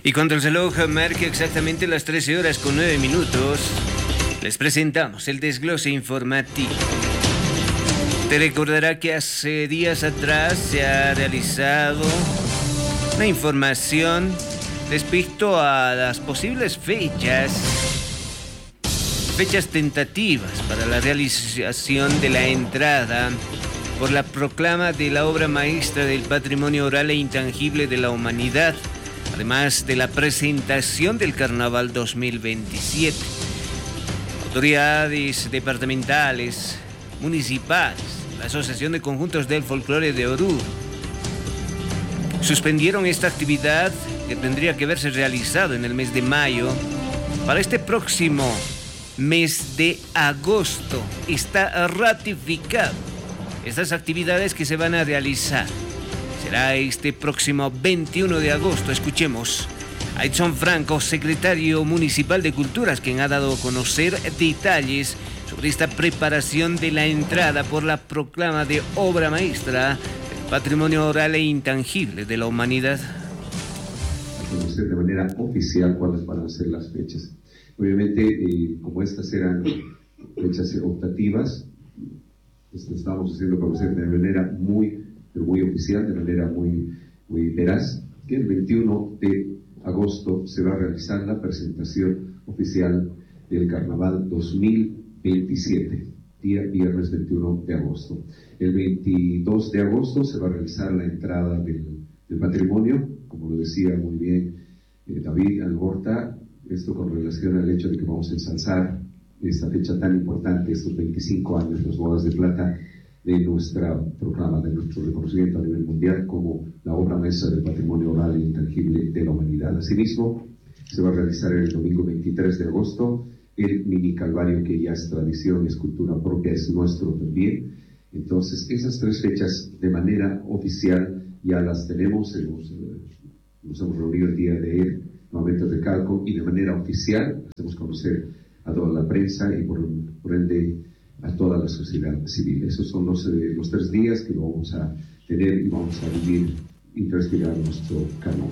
Y cuando el reloj marque exactamente las 13 horas con 9 minutos, les presentamos el desglose informativo. Te recordará que hace días atrás se ha realizado una información respecto a las posibles fechas tentativas para la realización de la entrada por la proclama de la obra maestra del patrimonio oral e intangible de la humanidad, además de la presentación del Carnaval 2027. Autoridades departamentales, municipales, la Asociación de Conjuntos del Folclore de Oruro, suspendieron esta actividad que tendría que haberse realizado en el mes de mayo. Para este próximo mes de agosto está ratificado estas actividades que se van a realizar. Será este próximo 21 de agosto. Escuchemos a Edson Franco, secretario municipal de Culturas, quien ha dado a conocer detalles sobre esta preparación de la entrada por la proclama de obra maestra del patrimonio oral e intangible de la humanidad. Conocer de manera oficial cuáles van a ser las fechas. Obviamente, como estas eran fechas optativas, estamos haciendo conocer de manera muy oficial, de manera muy veraz, que el 21 de agosto se va a realizar la presentación oficial del Carnaval 2027, día viernes 21 de agosto. El 22 de agosto se va a realizar la entrada del patrimonio, como lo decía muy bien David Alborta, esto con relación al hecho de que vamos a ensalzar esta fecha tan importante, estos 25 años, las bodas de plata de nuestra proclama, de nuestro reconocimiento a nivel mundial como la obra maestra del patrimonio oral e intangible de la humanidad. Asimismo, se va a realizar el domingo 23 de agosto el mini calvario, que ya es tradición, es cultura propia, es nuestro también. Entonces, esas tres fechas de manera oficial ya las tenemos, nos hemos reunido el día de ayer, nuevamente recalco, y de manera oficial hacemos conocer a toda la prensa y por ende a toda la sociedad civil. Esos son los 3 días que vamos a tener y vamos a vivir y respirar nuestro carnaval.